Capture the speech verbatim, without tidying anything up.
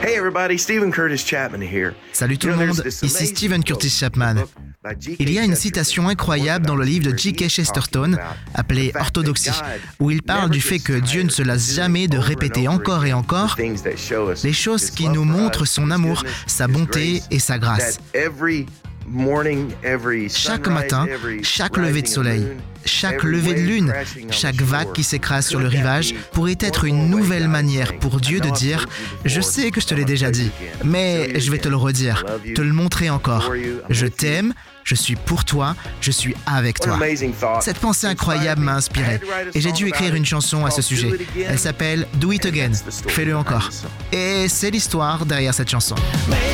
Hey everybody, Stephen Curtis Chapman here. Salut tout le monde, ici Stephen Curtis Chapman. Il y a une citation incroyable dans le livre de G K Chesterton, appelé Orthodoxie, où il parle du fait que Dieu ne se lasse jamais de répéter encore et encore les choses qui nous montrent son amour, sa bonté et sa grâce. Chaque matin, chaque lever de soleil, chaque lever de lune, chaque vague qui s'écrase sur le rivage pourrait être une nouvelle manière pour Dieu de dire « Je sais que je te l'ai déjà dit, mais je vais te le redire, te le montrer encore. Je t'aime, je suis pour toi, je suis avec toi. » Cette pensée incroyable m'a inspiré et j'ai dû écrire une chanson à ce sujet. Elle s'appelle « Do It Again », fais-le encore. Et c'est l'histoire derrière cette chanson.